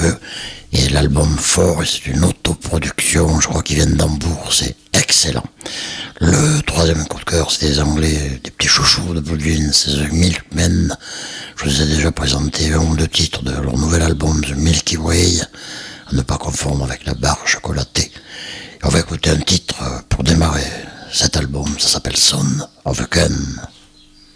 peu. Et l'album Fort, c'est une autoproduction, je crois qu'ils viennent d'Hambourg, c'est excellent. Le troisième coup de cœur, c'est des Anglais, des petits chouchous de Blue Jeans, c'est The Milkmen. Je vous ai déjà présenté un ou deux titres de leur nouvel album, The Milky Way, à ne pas confondre avec la barre chocolatée. Et on va écouter un titre pour démarrer cet album, ça s'appelle Son of a Gun.